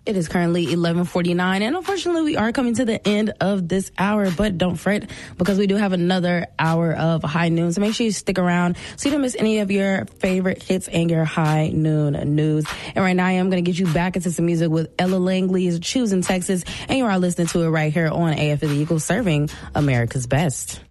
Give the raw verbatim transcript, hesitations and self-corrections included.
It is currently eleven forty-nine, and unfortunately we are coming to the end of this hour, but don't fret because we do have another hour of High Noon, so make sure you stick around so you don't miss any of your favorite hits and your High Noon news. And right now I am going to get you back into some music with Ella Langley's Choosing Texas, and you are listening to it right here on A F of the Eagle, serving America's best.